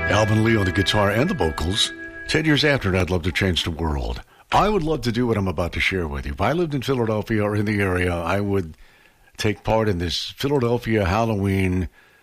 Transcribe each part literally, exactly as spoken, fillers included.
Alvin Lee on the guitar and the vocals. Ten years after I'd Love to Change the World. I would love to do what I'm about to share with you. If I lived in Philadelphia or in the area, I would take part in this Philadelphia Halloween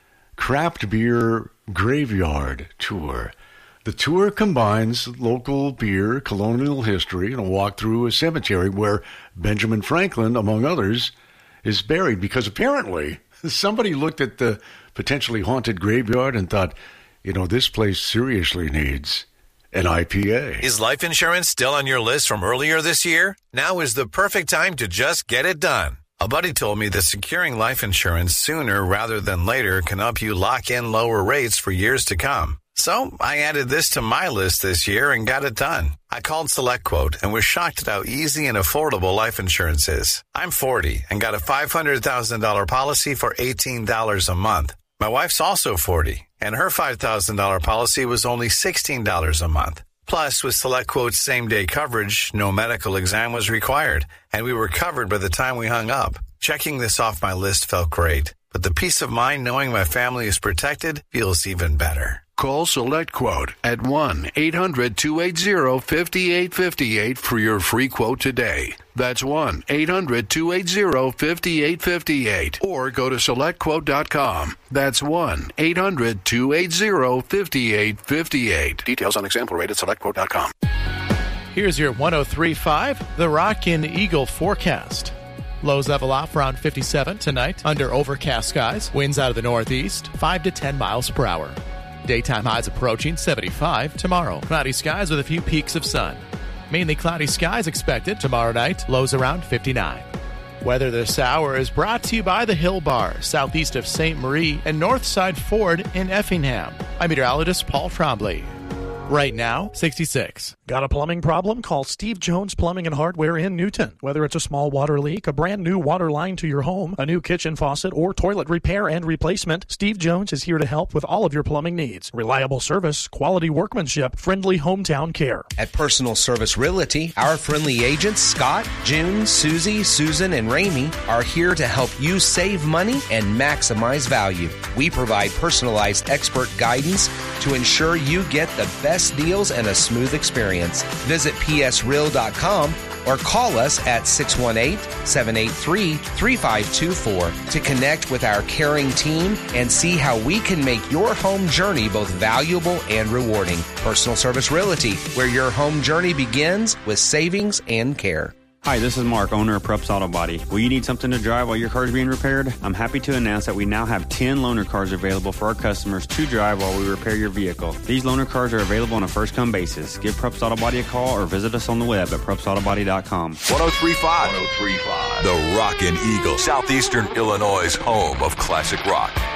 craft beer graveyard tour. The tour combines local beer, colonial history, and a walk through a cemetery where Benjamin Franklin, among others, is buried. Because apparently somebody looked at the potentially haunted graveyard and thought, you know, this place seriously needs an I P A. Is life insurance still on your list from earlier this year? Now is the perfect time to just get it done. A buddy told me that securing life insurance sooner rather than later can help you lock in lower rates for years to come. So I added this to my list this year and got it done. I called SelectQuote and was shocked at how easy and affordable life insurance is. I'm forty and got a five hundred thousand dollars policy for eighteen dollars a month. My wife's also forty, and her five thousand dollars policy was only sixteen dollars a month. Plus, with SelectQuote's same-day coverage, no medical exam was required, and we were covered by the time we hung up. Checking this off my list felt great, but the peace of mind knowing my family is protected feels even better. Call SelectQuote at one eight hundred two eight zero five eight five eight for your free quote today. That's one eight hundred two eight zero five eight five eight. Or go to select quote dot com. That's one eight hundred two eight zero five eight five eight. Details on example rate at select quote dot com. Here's your one oh three point five, The Rock and Eagle forecast. Lows level off around fifty-seven tonight under overcast skies. Winds out of the northeast, five to ten miles per hour. Daytime highs approaching seventy-five tomorrow. Cloudy skies with a few peaks of sun. Mainly cloudy skies expected tomorrow night. Lows around fifty-nine. Weather this hour is brought to you by the Hill Bar, southeast of Saint Marie and Northside Ford in Effingham. I'm meteorologist Paul Trombley. Right now, sixty-six. Got a plumbing problem? Call Steve Jones Plumbing and Hardware in Newton. Whether it's a small water leak, a brand new water line to your home, a new kitchen faucet, or toilet repair and replacement, Steve Jones is here to help with all of your plumbing needs. Reliable service, quality workmanship, friendly hometown care. At Personal Service Realty, our friendly agents, Scott, June, Susie, Susan, and Ramey, are here to help you save money and maximize value. We provide personalized expert guidance to ensure you get the best deals and a smooth experience. Visit p s real dot com or call us at six one eight, seven eight three, three five two four to connect with our caring team and see how we can make your home journey both valuable and rewarding. Personal Service Realty, where your home journey begins with savings and care. Hi, this is Mark, owner of Prups Auto Body. Will you need something to drive while your car is being repaired? I'm happy to announce that we now have ten loaner cars available for our customers to drive while we repair your vehicle. These loaner cars are available on a first-come basis. Give Prups Auto Body a call or visit us on the web at prups auto body dot com. one oh three point five. one oh three point five. The Rockin' Eagle, southeastern Illinois' home of classic rock.